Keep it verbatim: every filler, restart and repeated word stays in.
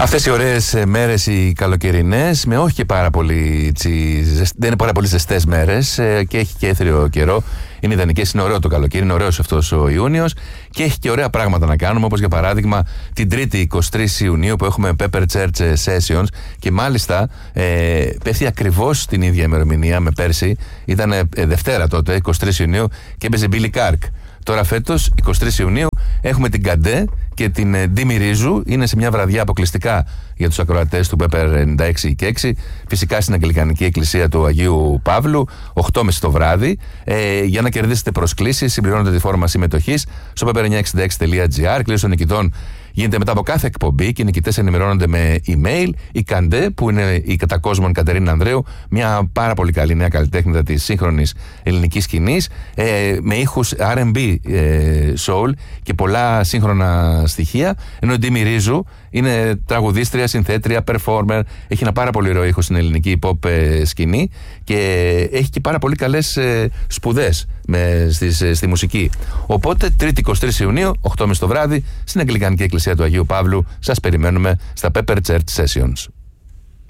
Αυτές οι ωραίες μέρες οι καλοκαιρινές, με όχι και πάρα πολύ, τσι, δεν είναι πάρα πολύ ζεστές μέρες και έχει και έθριο καιρό. Είναι ιδανικές, είναι ωραίο το καλοκαίρι, είναι ωραίος αυτός ο Ιούνιος και έχει και ωραία πράγματα να κάνουμε, όπως για παράδειγμα την Τρίτη εικοστή τρίτη Ιουνίου που έχουμε Pepper Church Sessions και μάλιστα ε, πέφτει ακριβώς την ίδια ημερομηνία με πέρσι. Ήταν ε, Δευτέρα τότε, εικοστή τρίτη Ιουνίου και έπαιζε Billy Clark. Τώρα φέτος, εικοστή τρίτη Ιουνίου, έχουμε την Καντέ και την Ντίμη Ρίζου. Είναι σε μια βραδιά αποκλειστικά για τους ακροατές του Pepper ενενήντα έξι και έξι. Φυσικά στην Αγγλικανική Εκκλησία του Αγίου Παύλου, οκτώ και μισή το βράδυ. Ε, για να κερδίσετε προσκλήσεις, συμπληρώνετε τη φόρμα συμμετοχής στο pepper εννιακόσια εξήντα έξι τελεία gr. Κλήρωση των νικητών γίνεται μετά από κάθε εκπομπή και οι νικητές ενημερώνονται με email. Η Καντέ, που είναι η κατά κόσμον Κατερίνα Ανδρέου, μια πάρα πολύ καλή νέα καλλιτέχνητα της σύγχρονης ελληνικής σκηνής, ε, με ήχους αρ εντ μπι, ε, soul και πολλά σύγχρονα στοιχεία. Ενώ η Ντίμη Ρίζου είναι τραγουδίστρια, συνθέτρια, performer, έχει ένα πάρα πολύ ωραίο ήχο στην ελληνική pop ε, σκηνή και έχει και πάρα πολύ καλές ε, σπουδές με, στις, ε, στη μουσική. Οπότε, Τρίτη εικοστή τρίτη Ιουνίου, οκτώ και μισή το βράδυ, στην Αγγλικανική Εκκλησία του Αγίου Παύλου, σας περιμένουμε στα Pepper Church Sessions.